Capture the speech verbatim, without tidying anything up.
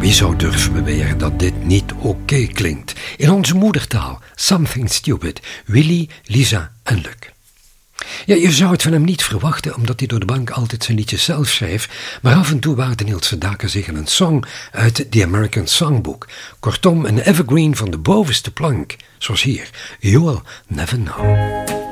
Wie zou durven beweren dat dit niet oké klinkt? In onze moedertaal, Something Stupid, Willy, Lisa en Luc. Ja, je zou het van hem niet verwachten, omdat hij door de bank altijd zijn liedjes zelf schreef, maar af en toe waagde Niels Sedaka zich aan een song uit The American Songbook. Kortom, een evergreen van de bovenste plank, zoals hier, You'll Never Know.